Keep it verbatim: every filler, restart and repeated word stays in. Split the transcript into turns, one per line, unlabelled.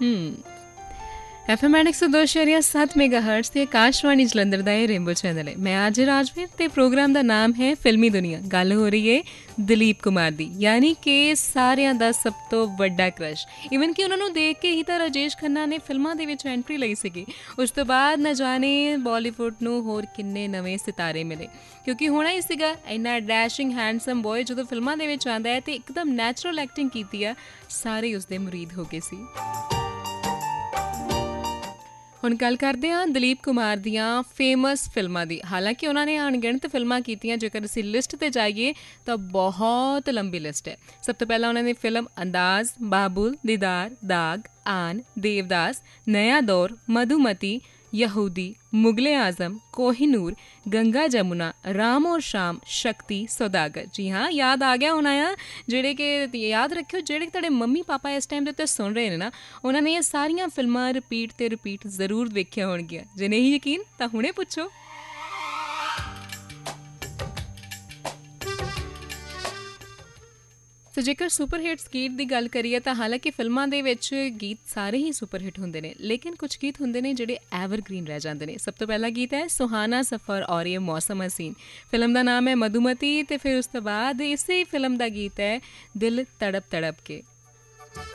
हम्म F M एक सौ दो शरिया सत्त मेगा हर्ट्स ते आकाशवाणी जलंधर दा एह् रेनबो चैनल है। मैं आज राजवीर ते प्रोग्राम दा नाम है फिल्मी दुनिया। गल हो रही है दलीप कुमार दी, यानी कि सारियां दा सब तो वड्डा क्रश। इवन कि उन्होंने देख के ही तो राजेश खन्ना ने फिल्मां दे विच एंट्री लई सीगी। उस तो बाद न जाने बॉलीवुड नूं होर किन्ने नਵੇਂ सितारे मिले, क्योंकि होना ही सीगा इन्ना डैशिंग हैंडसम बॉय ਜਦੋਂ ਫਿਲਮਾਂ ਦੇ ਵਿੱਚ ਆਉਂਦਾ ਹੈ ਤੇ ਇੱਕਦਮ ਨੈਚੁਰਲ ਐਕਟਿੰਗ ਕੀਤੀ ਆ, ਸਾਰੇ ਉਸਦੇ ਮੁਰੀਦ ਹੋ ਗਏ ਸੀ। ਹੁਣ ਗੱਲ ਕਰਦੇ ਹਾਂ ਦਲੀਪ ਕੁਮਾਰ ਦੀਆਂ ਫੇਮਸ ਫਿਲਮਾਂ ਦੀ। ਹਾਲਾਂਕਿ ਉਹਨਾਂ ਨੇ ਅਣਗਿਣਤ ਫਿਲਮਾਂ ਕੀਤੀਆਂ, ਜੇਕਰ ਅਸੀਂ ਲਿਸਟ 'ਤੇ ਜਾਈਏ ਤਾਂ ਬਹੁਤ ਲੰਬੀ ਲਿਸਟ ਹੈ। ਸਭ ਤੋਂ ਪਹਿਲਾਂ ਉਹਨਾਂ ਦੀ ਫਿਲਮ ਅੰਦਾਜ਼, ਬਾਬੁਲ, ਦੀਦਾਰ, ਦਾਗ, ਆਨ, ਦੇਵਦਾਸ, ਨया दौर, मधुमती, यहूदी, मुगले आजम, कोहिनूर, गंगा जमुना, राम और शाम, शक्ति, सौदागर। जी हाँ, याद आ गया होना आ ਜਿਹੜੇ ਕਿ याद रखियो ਜਿਹੜੇ ਤੁਹਾਡੇ ਮੰਮੀ ਪਾਪਾ ਇਸ ਟਾਈਮ ਦੇ ਉੱਤੇ ਸੁਣ ਰਹੇ ਨੇ ਨਾ, ਉਹਨਾਂ ਨੇ ਇਹ ਸਾਰੀਆਂ ਫਿਲਮਾਂ ਰਿਪੀਟ ਤੇ ਰਿਪੀਟ ਜ਼ਰੂਰ ਵੇਖੀਆਂ ਹੋਣਗੀਆਂ। ਜੇ ਨਹੀਂ ਯਕੀਨ ਤਾਂ ਹੁਣੇ ਪੁੱਛੋ। ਸੋ ਜੇਕਰ ਸੁਪਰ ਹਿੱਟਸ ਗੀਤ ਦੀ ਗੱਲ ਕਰੀਏ ਤਾਂ ਹਾਲਾਂਕਿ ਫਿਲਮਾਂ ਦੇ ਵਿੱਚ ਗੀਤ ਸਾਰੇ ਹੀ ਸੁਪਰ ਹਿੱਟ ਹੁੰਦੇ ਨੇ, ਲੇਕਿਨ ਕੁਝ ਗੀਤ ਹੁੰਦੇ ਨੇ ਜਿਹੜੇ ਐਵਰਗ੍ਰੀਨ ਰਹਿ ਜਾਂਦੇ ਨੇ। ਸਭ ਤੋਂ ਪਹਿਲਾ ਗੀਤ ਹੈ ਸੁਹਾਨਾ ਸਫ਼ਰ ਔਰ ਇਹ ਮੌਸਮ ਹਸੀਨ। ਫਿਲਮ ਦਾ ਨਾਮ ਹੈ ਮਧੂਮਤੀ, ਤੇ ਫਿਰ ਉਸ ਤੋਂ ਬਾਅਦ ਇਸੇ ਫਿਲਮ ਦਾ ਗੀਤ ਹੈ ਦਿਲ ਤੜਪ ਤੜਪ ਕੇ।